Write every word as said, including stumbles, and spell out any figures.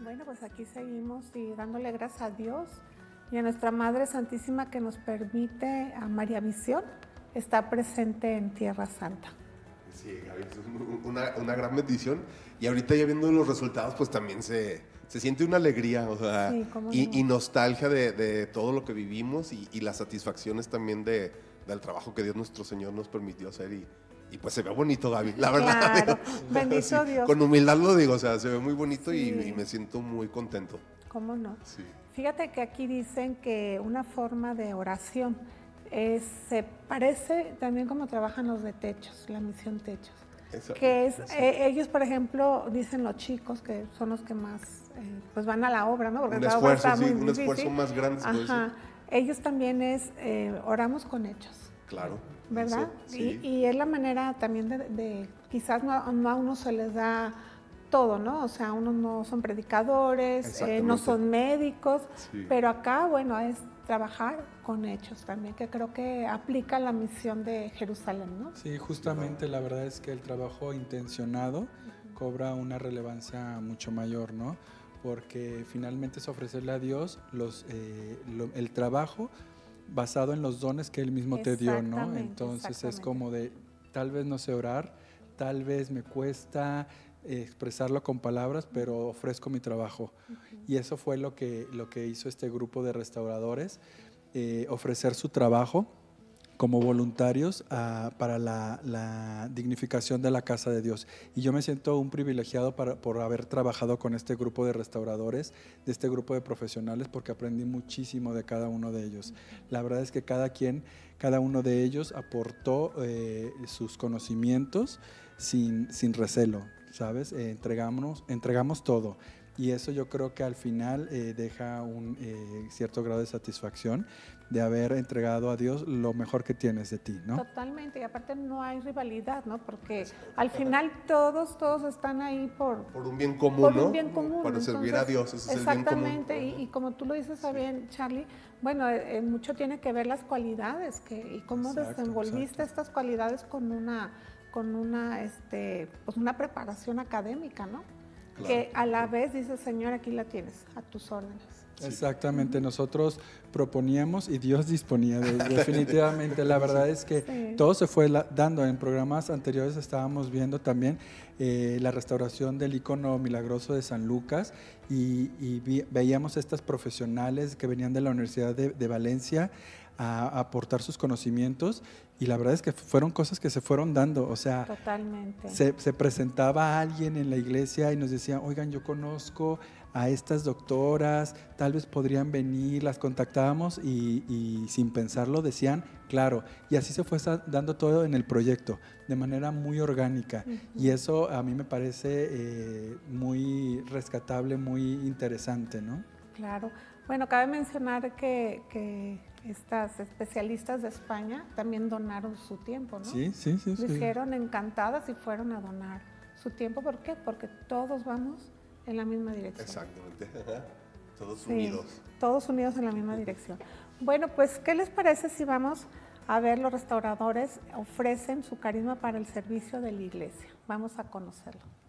Bueno, pues aquí seguimos y dándole gracias a Dios y a nuestra Madre Santísima que nos permite, a María Visión, estar presente en Tierra Santa. Sí, Gaby, es una, una gran bendición. Y ahorita ya viendo los resultados, pues también se, se siente una alegría, o sea, Sí, cómo y, no. y nostalgia de, de todo lo que vivimos y, y las satisfacciones también de, del trabajo que Dios nuestro Señor nos permitió hacer. Y, y pues se ve bonito, Gaby, la verdad. Claro, digo, bendito sí, Dios. con humildad lo digo, o sea, se ve muy bonito Sí. y, y me siento muy contento. ¿Cómo no? Sí. Fíjate que aquí dicen que una forma de oración es, se parece también como trabajan los de techos, la misión techos. Eso, Que es, sí. eh, ellos, por ejemplo, dicen los chicos que son los que más eh, pues van a la obra, ¿no? Porque Un la esfuerzo, obra está sí, muy un difícil. esfuerzo más grande, se puede Ajá. decir. Ellos también es, eh, oramos con hechos. Claro. ¿Verdad? Eso, sí. y, y es la manera también de, de quizás no, no a uno se les da todo, ¿no? O sea, unos no son predicadores, eh, no son médicos, sí. Pero acá, bueno, es trabajar con hechos también, que creo que aplica la misión de Jerusalén, ¿no? Sí, justamente la verdad es que el trabajo intencionado uh-huh. cobra una relevancia mucho mayor, ¿no? Porque finalmente es ofrecerle a Dios los, eh, lo, el trabajo basado en los dones que Él mismo te dio, ¿no? Entonces es como de, tal vez no sé orar, tal vez me cuesta eh, expresarlo con palabras, pero ofrezco mi trabajo. Uh-huh. Y eso fue lo que, lo que hizo este grupo de restauradores, eh, ofrecer su trabajo como voluntarios uh, para la, la dignificación de la casa de Dios. Y yo me siento un privilegiado para, por haber trabajado con este grupo de restauradores, de este grupo de profesionales, porque aprendí muchísimo de cada uno de ellos. La verdad es que cada quien, cada uno de ellos aportó eh, sus conocimientos sin, sin recelo, ¿sabes? Eh, entregamos, entregamos todo. Y eso yo creo que al final eh, deja un eh, cierto grado de satisfacción de haber entregado a Dios lo mejor que tienes de ti, ¿no? Totalmente, y aparte no hay rivalidad, ¿no? Porque al final todos, todos están ahí por... Por un bien común, por ¿no? un bien común. Para Entonces, servir a Dios, ese es el bien común. Exactamente, y, y como tú lo dices sí. bien, Charlie, bueno, eh, mucho tiene que ver las cualidades que, y cómo exacto, desenvolviste exacto. estas cualidades con una, con una, este, pues una preparación académica, ¿no? Claro, que a la vez dice, Señor, aquí la tienes, a tus órdenes. Sí. Exactamente, nosotros proponíamos y Dios disponía, de, definitivamente. La verdad es que sí. todo se fue la, dando. En programas anteriores estábamos viendo también eh, la restauración del icono milagroso de San Lucas y, y vi, veíamos estas profesionales que venían de la Universidad de, de Valencia a, a aportar sus conocimientos. Y la verdad es que fueron cosas que se fueron dando, o sea, totalmente. Se, se presentaba alguien en la iglesia y nos decía, oigan, yo conozco a estas doctoras, tal vez podrían venir, las contactábamos y, y sin pensarlo decían, claro, y así se fue dando todo en el proyecto, de manera muy orgánica, uh-huh. y eso a mí me parece eh, muy rescatable, muy interesante, ¿no? Claro, bueno, cabe mencionar que, que estas especialistas de España también donaron su tiempo, ¿no? Sí, sí, sí. Lo sí. hicieron encantadas y fueron a donar su tiempo. ¿Por qué? Porque todos vamos en la misma dirección. Exactamente. Todos sí, unidos. Todos unidos en la misma dirección. Bueno, pues, ¿qué les parece si vamos a ver los restauradores ofrecen su carisma para el servicio de la iglesia? Vamos a conocerlo.